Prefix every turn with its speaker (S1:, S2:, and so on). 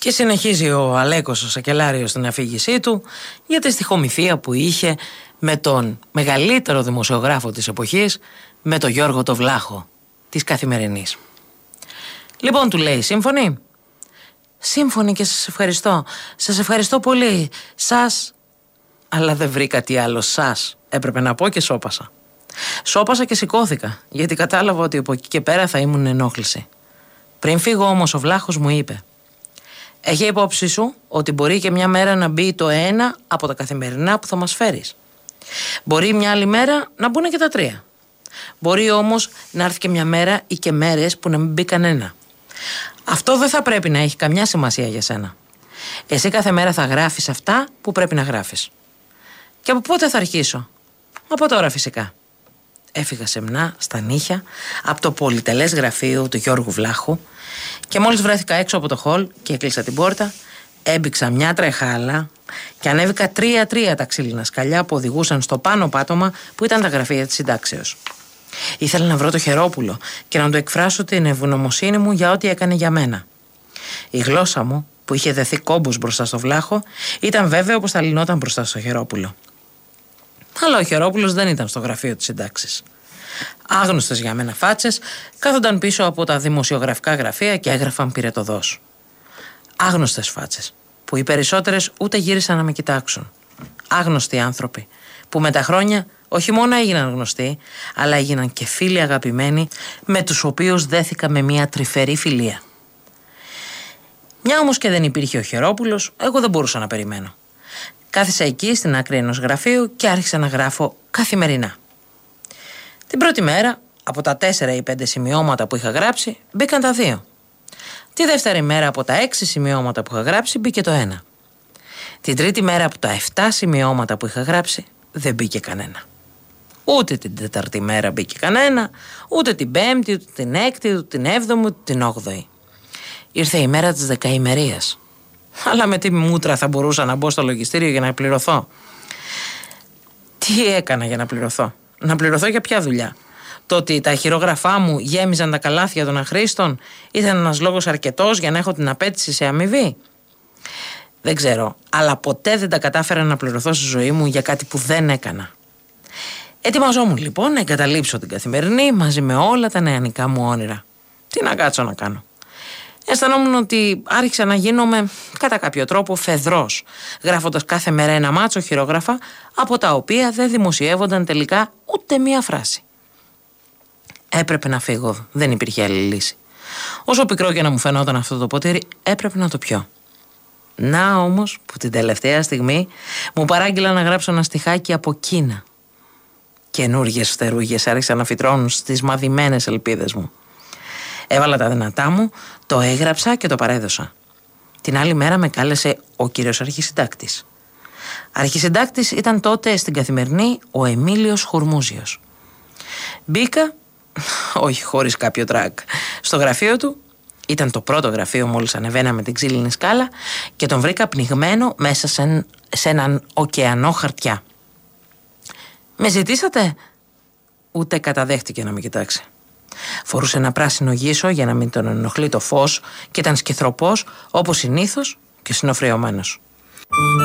S1: Και συνεχίζει ο Αλέκος ο Σακελάριος στην αφήγησή του για τη στιχομυθία που είχε με τον μεγαλύτερο δημοσιογράφο της εποχής, με τον Γιώργο το Βλάχο της Καθημερινής. Λοιπόν, του λέει, σύμφωνοι? Σύμφωνοι και σας ευχαριστώ. Σας ευχαριστώ πολύ. Σας... Αλλά δεν βρήκα τι άλλο σας έπρεπε να πω και σώπασα. Σώπασα και σηκώθηκα, γιατί κατάλαβα ότι από εκεί και πέρα θα ήμουν ενόχληση. Πριν φύγω όμως ο Βλάχος μου είπε: έχει υπόψη σου ότι μπορεί και μια μέρα να μπει το ένα από τα καθημερινά που θα μας φέρεις. Μπορεί μια άλλη μέρα να μπουν και τα τρία. Μπορεί όμως να έρθει και μια μέρα ή και μέρες που να μην μπει κανένα. Αυτό δεν θα πρέπει να έχει καμιά σημασία για σένα. Εσύ κάθε μέρα θα γράφεις αυτά που πρέπει να γράφεις. Και από πότε θα αρχίσω? Από τώρα φυσικά. Έφυγα σεμνά στα νύχια από το πολυτελές γραφείο του Γιώργου Βλάχου και μόλις βρέθηκα έξω από το χολ και έκλεισα την πόρτα, έμπηξα μια τρεχάλα και ανέβηκα 3-3 τα ξύλινα σκαλιά που οδηγούσαν στο πάνω πάτωμα που ήταν τα γραφεία της συντάξεως. Ήθελα να βρω το Χερόπουλο και να του εκφράσω την ευγνωμοσύνη μου για ό,τι έκανε για μένα. Η γλώσσα μου, που είχε δεθεί κόμπος μπροστά στο Βλάχο, ήταν βέβαιο πως θα λυνόταν μπροστά στο Χερόπουλο. Αλλά ο Χερόπουλος δεν ήταν στο γραφείο της συντάξης. Άγνωστες για μένα φάτσες κάθονταν πίσω από τα δημοσιογραφικά γραφεία και έγραφαν πυρετοδός. Άγνωστες φάτσες, που οι περισσότερες ούτε γύρισαν να με κοιτάξουν. Άγνωστοι άνθρωποι, που με τα χρόνια όχι μόνο έγιναν γνωστοί, αλλά έγιναν και φίλοι αγαπημένοι, με τους οποίους δέθηκα με μια τρυφερή φιλία. Μια όμως και δεν υπήρχε ο Χερόπουλος, εγώ δεν μπορούσα να περιμένω. Κάθισα εκεί στην άκρη ενός γραφείου και άρχισα να γράφω καθημερινά. Την πρώτη μέρα, από τα 4 ή 5 σημειώματα που είχα γράψει, μπήκαν τα 2. Τη δεύτερη μέρα, από τα 6 σημειώματα που είχα γράψει, μπήκε το 1. Την τρίτη μέρα, από τα 7 σημειώματα που είχα γράψει, δεν μπήκε κανένα. Ούτε την τέταρτη μέρα μπήκε κανένα, ούτε την πέμπτη, ούτε την έκτη, ούτε την έβδομη, ούτε την όγδοη. Ήρθε η μέρα της δεκαημερίας. Αλλά με τι μούτρα θα μπορούσα να μπω στο λογιστήριο για να πληρωθώ? Τι έκανα για να πληρωθώ? Να πληρωθώ για ποια δουλειά? Το ότι τα χειρόγραφά μου γέμιζαν τα καλάθια των αχρήστων ήταν ένας λόγος αρκετός για να έχω την απέτηση σε αμοιβή? Δεν ξέρω, αλλά ποτέ δεν τα κατάφερα να πληρωθώ στη ζωή μου για κάτι που δεν έκανα. Ετοιμαζόμουν λοιπόν να εγκαταλείψω την Καθημερινή μαζί με όλα τα νεανικά μου όνειρα. Τι να κάτσω να κάνω? Αισθανόμουν ότι άρχισα να γίνομαι κατά κάποιο τρόπο φεδρός, γράφοντας κάθε μέρα ένα μάτσο χειρόγραφα, από τα οποία δεν δημοσιεύονταν τελικά ούτε μία φράση. Έπρεπε να φύγω, δεν υπήρχε άλλη λύση. Όσο πικρό και να μου φαινόταν αυτό το ποτήρι, έπρεπε να το πιω. Να όμως που την τελευταία στιγμή μου παράγγειλα να γράψω ένα στιχάκι από Κίνα. Καινούργιες φτερούγες άρχισαν να φυτρώνουν στις μαδημένες ελπίδες μου. Έβαλα τα δυνατά μου, το έγραψα και το παρέδωσα. Την άλλη μέρα με κάλεσε ο κύριος αρχισυντάκτης. Αρχισυντάκτης ήταν τότε στην Καθημερινή ο Εμίλιος Χουρμούζιος. Μπήκα, όχι χωρίς κάποιο τρακ, στο γραφείο του. Ήταν το πρώτο γραφείο μόλις ανεβαίναμε την ξύλινη σκάλα και τον βρήκα πνιγμένο μέσα σε έναν ωκεανό χαρτιά. «Με ζητήσατε?» Ούτε καταδέχτηκε να με κοιτάξει. Φορούσε ένα πράσινο γύσο για να μην τον ενοχλεί το φως και ήταν σκυθροπός όπως συνήθως και συνοφριωμένος.